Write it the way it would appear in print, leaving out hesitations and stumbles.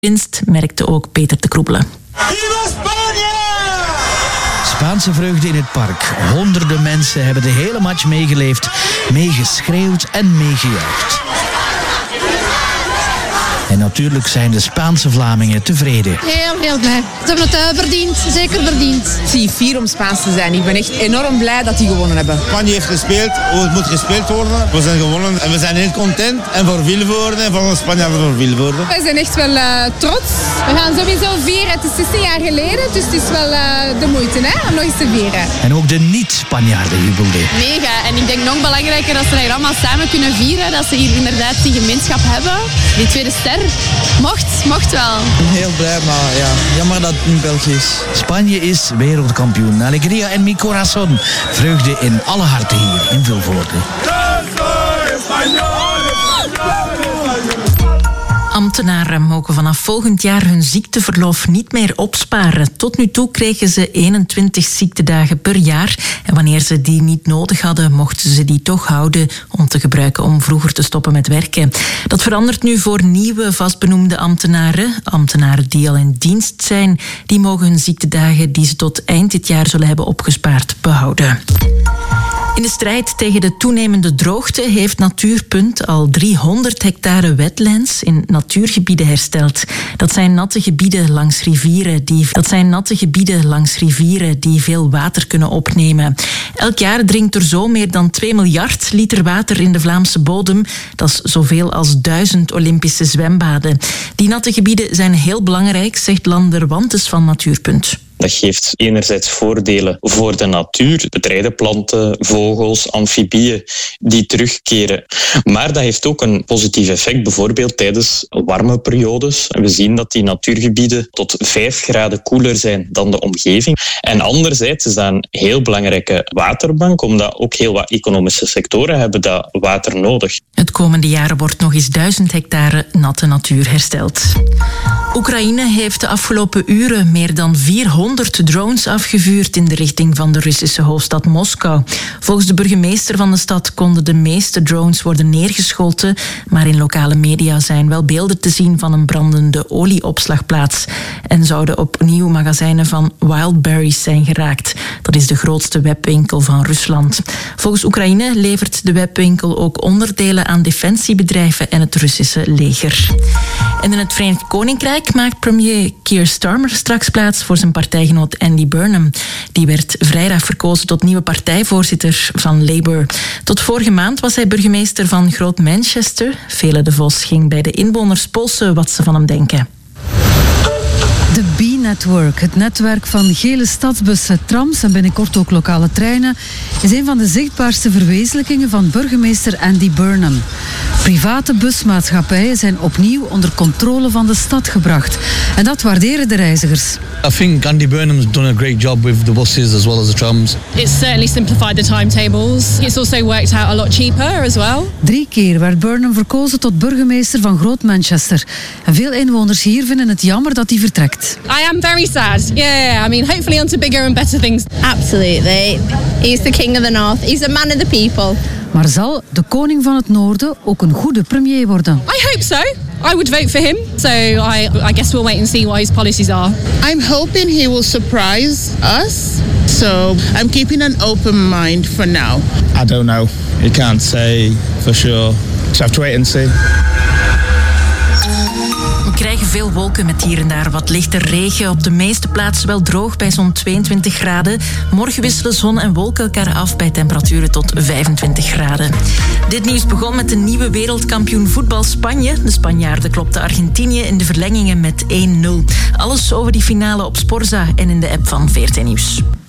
Winst merkte ook Peter de Kroebelen. Spaanse vreugde in het park. Honderden mensen hebben de hele match meegeleefd, meegeschreeuwd en meegejuicht. En natuurlijk zijn de Spaanse Vlamingen tevreden. Heel blij. Ze hebben het verdiend, zeker verdiend. Ik zie fier om Spaans te zijn. Ik ben echt enorm blij dat die gewonnen hebben. Spanje heeft gespeeld, hoe het moet gespeeld worden. We zijn gewonnen en we zijn heel content en voor veel woorden en voor de Spanjaarden voor veel woorden. Wij zijn echt wel trots. We gaan sowieso vieren. Het is 16 jaar geleden, dus het is wel de moeite om nog eens te vieren. En ook de niet-Spanjaarden jubelden. Mega. En ik denk nog belangrijker dat ze hier allemaal samen kunnen vieren. Dat ze hier inderdaad die gemeenschap hebben. Die tweede ster. Mocht wel. Heel blij, maar ja, jammer dat het in België is. Spanje is wereldkampioen. Alegria en mi corazón. Vreugde in alle harten hier in Vilvoorde. Ambtenaren mogen vanaf volgend jaar hun ziekteverlof niet meer opsparen. Tot nu toe kregen ze 21 ziektedagen per jaar. En wanneer ze die niet nodig hadden, mochten ze die toch houden om te gebruiken om vroeger te stoppen met werken. Dat verandert nu voor nieuwe vastbenoemde ambtenaren. Ambtenaren die al in dienst zijn, die mogen hun ziektedagen die ze tot eind dit jaar zullen hebben opgespaard behouden. In de strijd tegen de toenemende droogte heeft Natuurpunt al 300 hectare wetlands in natuurgebieden hersteld. Dat zijn natte gebieden langs rivieren die veel water kunnen opnemen. Elk jaar dringt er zo meer dan 2 miljard liter water in de Vlaamse bodem. Dat is zoveel als 1000 Olympische zwembaden. Die natte gebieden zijn heel belangrijk, zegt Lander Wantes van Natuurpunt. Dat geeft enerzijds voordelen voor de natuur, bedrijdenplanten, vogels, amfibieën die terugkeren. Maar dat heeft ook een positief effect, bijvoorbeeld tijdens warme periodes. We zien dat die natuurgebieden tot 5 graden koeler zijn dan de omgeving. En anderzijds is dat een heel belangrijke waterbank, omdat ook heel wat economische sectoren hebben dat water nodig. Het komende jaren wordt nog eens 1000 hectare natte natuur hersteld. Oekraïne heeft de afgelopen uren meer dan 400 drones afgevuurd in de richting van de Russische hoofdstad Moskou. Volgens de burgemeester van de stad konden de meeste drones worden neergeschoten, maar in lokale media zijn wel beelden te zien van een brandende olieopslagplaats en zouden opnieuw magazijnen van Wildberries zijn geraakt. Dat is de grootste webwinkel van Rusland. Volgens Oekraïne levert de webwinkel ook onderdelen aan defensiebedrijven en het Russische leger. En in het Verenigd Koninkrijk maakt premier Keir Starmer straks plaats voor zijn partijgenoot Andy Burnham. Die werd vrijdag verkozen tot nieuwe partijvoorzitter van Labour. Tot vorige maand was hij burgemeester van Groot Manchester. Vele de Vos ging bij de inwoners polsen wat ze van hem denken. De B-Network, het netwerk van gele stadsbussen, trams en binnenkort ook lokale treinen, is een van de zichtbaarste verwezenlijkingen van burgemeester Andy Burnham. Private busmaatschappijen zijn opnieuw onder controle van de stad gebracht. En dat waarderen de reizigers. I think Andy Burnham's done a great job with the buses as well as the trams. It's certainly simplified the timetables. It's also worked out a lot cheaper as well. 3 keer werd Burnham verkozen tot burgemeester van Groot Manchester. En veel inwoners hier vinden het jammer dat hij vertrekt. I am very sad. Yeah, I mean, hopefully on to bigger and better things. Absolutely. He's the king of the north. He's a man of the people. Maar zal de koning van het noorden ook een goede premier worden? I hope so. I would vote for him. So I guess we'll wait and see what his policies are. I'm hoping he will surprise us. So I'm keeping an open mind for now. I don't know. You can't say for sure. Just have to wait and see. We krijgen veel wolken met hier en daar wat lichte regen. Op de meeste plaatsen wel droog bij zo'n 22 graden. Morgen wisselen zon en wolken elkaar af bij temperaturen tot 25 graden. Dit nieuws begon met de nieuwe wereldkampioen voetbal Spanje. De Spanjaarden klopten Argentinië in de verlengingen met 1-0. Alles over die finale op Sporza en in de app van VRT Nieuws.